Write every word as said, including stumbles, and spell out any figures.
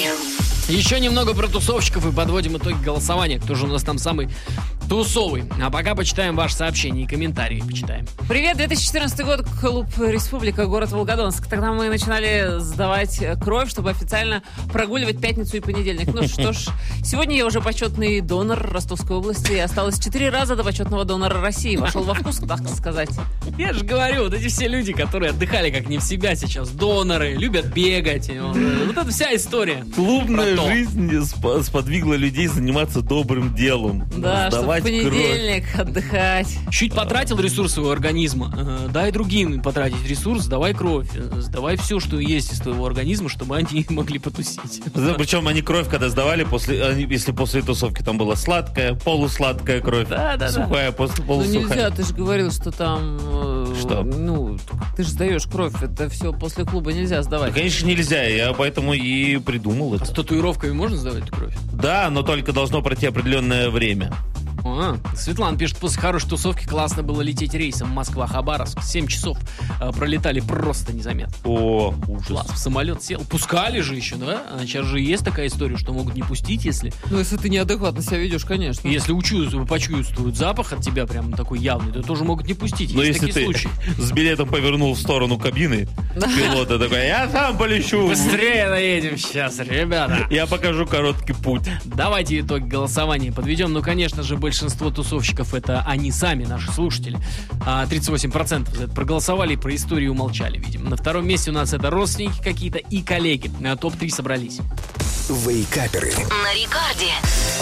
Еще немного про тусовщиков и подводим итоги голосования. Кто же у нас там самый тусовый? А пока почитаем ваши сообщения и комментарии. Почитаем. Привет, две тысячи четырнадцатый год, клуб «Республика», город Волгодонск. Тогда мы начинали сдавать кровь, чтобы официально прогуливать пятницу и понедельник. Ну что ж, сегодня я уже почетный донор Ростовской области. Осталось четыре раза до почетного донора России. Вошел во вкус, так сказать. Я же говорю, вот эти все люди, которые отдыхали как не в себя сейчас, доноры, любят бегать. Вот это вся история. Клубная жизнь сп- сподвигла людей заниматься добрым делом. Да, чтобы в понедельник кровь. Отдыхать. Чуть потратил ресурс своего организма, э, дай другим потратить ресурс, давай кровь, э, сдавай все, что есть из твоего организма, чтобы они могли потусить. Да, причем они кровь, когда сдавали, после, они, если после тусовки там была сладкая, полусладкая кровь, да, да, сухая, да. После полусухая. Ну нельзя, ты же говорил, что там... Э, что? Ну, ты же сдаешь кровь, это все после клуба нельзя сдавать. Ну, конечно, нельзя, я поэтому и придумал это. А с татуировками можно сдавать кровь? Да, но только должно пройти определенное время. А, Светлана пишет, после хорошей тусовки классно было лететь рейсом Москва-Хабаровск. семь часов э, пролетали просто незаметно. О, ужас. Класс, в самолет сел. Пускали же еще, да? А сейчас же есть такая история, что могут не пустить, если... Ну, если ты неадекватно себя ведешь, конечно. Если учуют, почувствуют запах от тебя прям такой явный, то тоже могут не пустить. Но есть если такие ты случаи. с билетом повернул в сторону кабины пилота, такой, я сам полечу. Быстрее наедем сейчас, ребята. Я покажу короткий путь. Давайте итоги голосования подведем. Ну, конечно же, большинство тусовщиков это они сами, наши слушатели. А тридцать восемь процентов за это проголосовали и про историю умолчали, видимо. На втором месте у нас это родственники какие-то и коллеги. На топ три собрались. Вейкаперы. На рекорде.